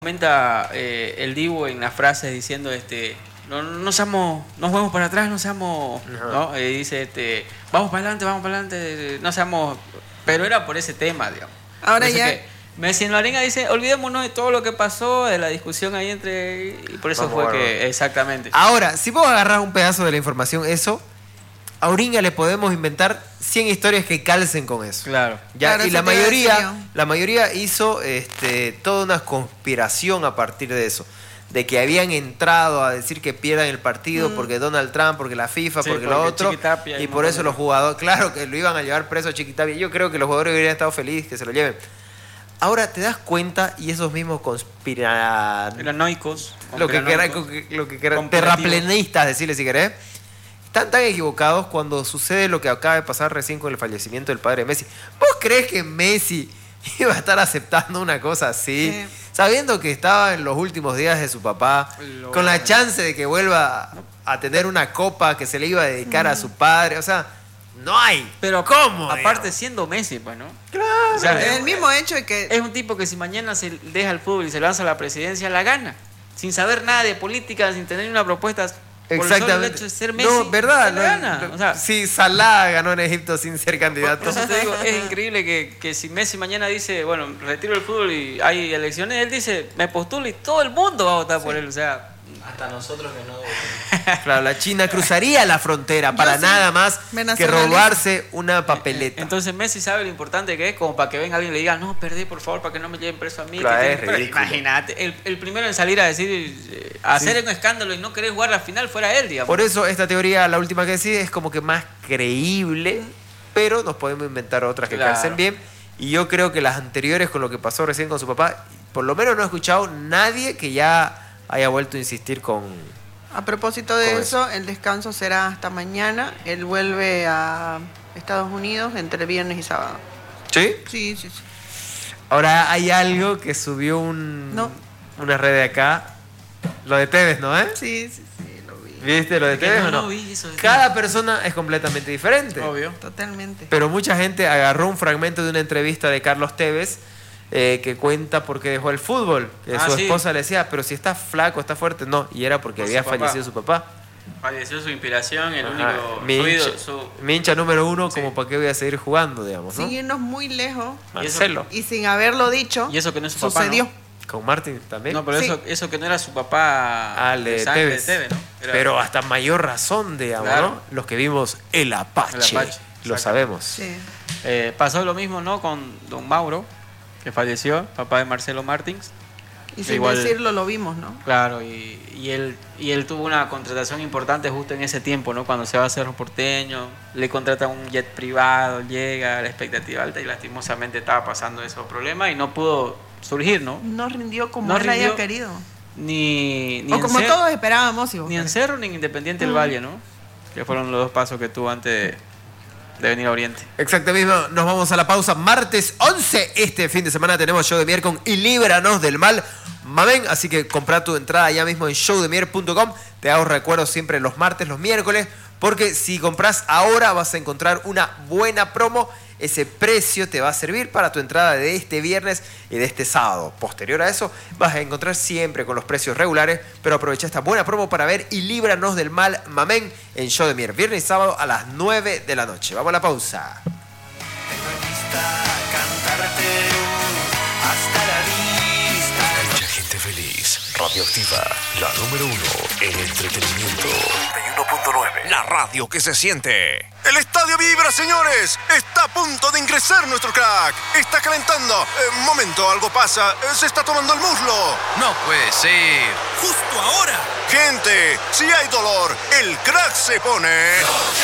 Comenta el Dibu en las frases diciendo no seamos, nos vamos para atrás, no seamos, ¿no? Dice vamos para adelante, no seamos, pero era por ese tema, digamos. Ahora dice ya que Messi en la arena dice, olvidémonos de todo lo que pasó, de la discusión ahí y por eso Vamos, fue que exactamente. Ahora, si vos agarrás un pedazo de la información, a Uriña le podemos inventar 100 historias que calcen con eso. Claro. ¿Ya? Claro, Y eso te iba a decir yo. la mayoría hizo toda una conspiración a partir de eso. De que habían entrado a decir que pierdan el partido porque Donald Trump, porque la FIFA, Sí, porque porque lo otro. Chiquitapia y Y un por montón eso de los jugadores, claro que lo iban a llevar preso a Chiquitapia. Yo creo que los jugadores hubieran estado felices que se lo lleven. Ahora te das cuenta y esos mismos Piranoicos. lo que quieran, terraplenistas, decirle si querés, están tan equivocados cuando sucede lo que acaba de pasar recién con el fallecimiento del padre de Messi. ¿Vos crees que Messi iba a estar aceptando una cosa así? Sabiendo que estaba en los últimos días de su papá, con la chance de que vuelva a tener una copa que se le iba a dedicar a su padre. O sea, no hay. Pero ¿cómo? Aparte digamos? siendo Messi, pues, ¿no? Claro. O sea, el mismo hecho de que es un tipo que si mañana se deja el fútbol y se lanza a la presidencia, la gana. Sin saber nada de política, sin tener una propuesta. Por el solo hecho de ser Messi, no, ¿verdad? se la gana. O sea, sí, Salah ganó en Egipto sin ser candidato. por eso te digo, es increíble que si Messi mañana dice, bueno, retiro el fútbol y hay elecciones, él dice, me postulo y todo el mundo va a votar por él. O sea, Hasta nosotros que no... Claro, la China cruzaría la frontera para sí nada más me que nacionalizo. robarse una papeleta. entonces Messi sabe lo importante que es, como para que venga alguien y le diga, no, perdí por favor, para que no me lleven preso a mí. Claro, es Pero ridículo. imagínate, el primero en salir a decir, hacer un escándalo y no querer jugar la final fuera él, digamos. Por eso esta teoría, la última que decís, es como que más creíble, pero nos podemos inventar otras que Claro. calcen bien. Y yo creo que las anteriores con lo que pasó recién con su papá, por lo menos no he escuchado nadie que ya haya vuelto a insistir con... a propósito de Con eso, el descanso será hasta mañana. Él vuelve a Estados Unidos entre viernes y sábado. ¿Sí? Sí. Ahora hay algo que subió No. una red de acá, lo de Tevez, ¿no? Sí, lo vi. ¿Viste lo de Que Tevez no, o no? no vi eso de Cada persona es completamente diferente. Obvio. Totalmente. Pero mucha gente agarró un fragmento de una entrevista de Carlos Tevez que cuenta por qué dejó el fútbol. Que su Sí. esposa le decía, pero si está flaco, está fuerte. No, y era porque Por había su papá. fallecido su papá. Falleció su inspiración, el Ajá. único Mi fluido, hincha- mi hincha número uno, Sí. como para qué voy a seguir jugando, digamos, ¿no? Sin irnos muy lejos Marcelo. y sin haberlo dicho, Y eso que no es su papá, sucedió. ¿no? Con Martín también. No, pero Sí. eso que no era su papá Al de sangre Tevez. ¿no? Era- Pero hasta mayor razón, digamos, Claro. ¿no? Los que vimos el Apache. El Apache, Lo exacto. sabemos. Sí. pasó lo mismo, ¿no? Con don Mauro, que falleció, papá de Marcelo Martins. Y sin Igual- decirlo lo vimos, ¿no? Claro, y él tuvo una contratación importante justo en ese tiempo, ¿no? Cuando se va a Cerro Porteño, le contrata un jet privado, llega, la expectativa alta y lastimosamente estaba pasando esos problemas y no pudo surgir, ¿no? No rindió como No él haya rindió. querido. Ni O como todos esperábamos. ni en Cerro ni en Independiente del Valle, ¿no? Que fueron los dos pasos que tuvo antes de venir a Oriente. Exacto mismo, nos vamos a la pausa. Martes 11, este fin de semana tenemos show de miércoles y líbranos del mal. Mamen, así que compra tu entrada ya mismo en showdemier.com. Te hago recuerdo siempre los martes, los miércoles, porque si compras ahora vas a encontrar una buena promo. Ese precio te va a servir para tu entrada de este viernes y de este sábado. Posterior a eso, vas a encontrar siempre con los precios regulares, pero aprovecha esta buena promo para ver y líbranos del mal, Mamen, en Show de Mier, viernes y sábado a las 9 de la noche. Vamos a la pausa. Mucha gente feliz. Radioactiva, la número 1 en entretenimiento. 91.9. La radio que se siente. El estadio vibra, señores. Está a punto de ingresar nuestro crack. Está calentando. Momento, algo pasa. Se está tomando el muslo. No puede ser. Justo ahora. Gente, si hay dolor, el crack se pone...